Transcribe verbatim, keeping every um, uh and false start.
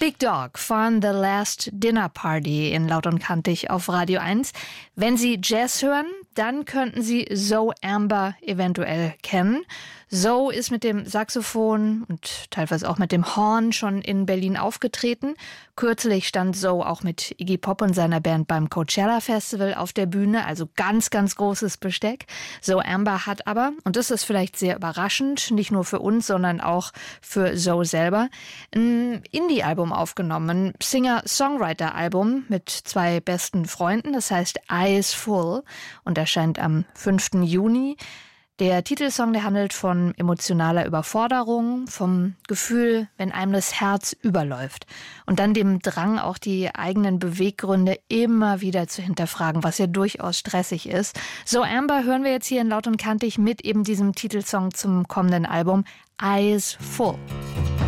Big Dog von The Last Dinner Party in Laut und Kantig auf Radio eins. Wenn Sie Jazz hören, dann könnten Sie Zoe Amber eventuell kennen. Zoe ist mit dem Saxophon und teilweise auch mit dem Horn schon in Berlin aufgetreten. Kürzlich stand Zoe auch mit Iggy Pop und seiner Band beim Coachella Festival auf der Bühne, also ganz, ganz großes Besteck. Zoe Amber hat aber, und das ist vielleicht sehr überraschend, nicht nur für uns, sondern auch für Zoe selber, ein Indie-Album aufgenommen, ein Singer-Songwriter-Album mit zwei besten Freunden, das heißt Eyes Full und erscheint am fünften Juni. Der Titelsong, der handelt von emotionaler Überforderung, vom Gefühl, wenn einem das Herz überläuft und dann dem Drang, auch die eigenen Beweggründe immer wieder zu hinterfragen, was ja durchaus stressig ist. So Amber hören wir jetzt hier in Laut und Kantig mit eben diesem Titelsong zum kommenden Album Eyes Full.